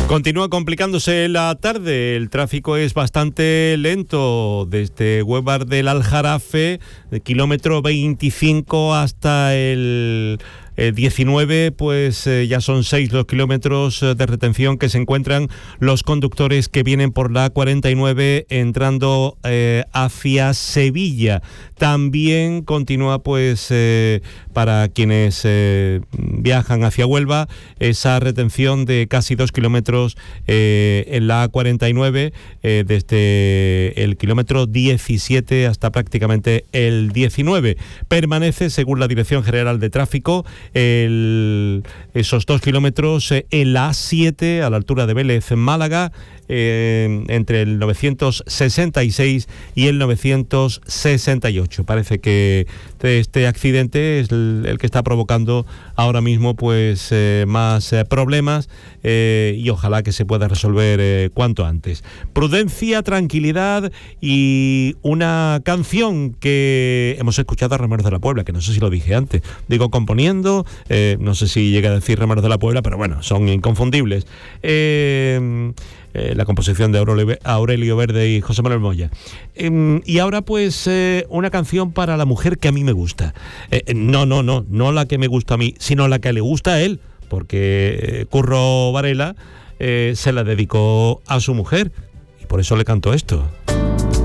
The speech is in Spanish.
Continúa complicándose la tarde, el tráfico es bastante lento desde Huevar del Aljarafe, kilómetro 25 hasta el 19, pues ya son 6 los kilómetros de retención que se encuentran los conductores que vienen por la A49 entrando hacia Sevilla. También continúa pues para quienes viajan hacia Huelva esa retención de casi 2 kilómetros en la A49 desde el kilómetro 17 hasta prácticamente el 19. Permanece, según la Dirección General de Tráfico, esos 2 kilómetros en la A7 a la altura de Vélez en Málaga, entre el 966 y el 968. Parece que este accidente es el que está provocando ahora mismo pues más problemas y ojalá que se pueda resolver cuanto antes. Prudencia, tranquilidad y una canción que hemos escuchado a Remeros de la Puebla, que no sé si lo dije antes, digo componiendo, no sé si llega a decir Remeros de la Puebla, pero bueno, son inconfundibles. La composición de Aurelio Verde y José Manuel Moya. Y ahora pues una canción para la mujer que a mí me gusta. No la que me gusta a mí, sino la que le gusta a él, porque Curro Varela se la dedicó a su mujer y por eso le canto esto.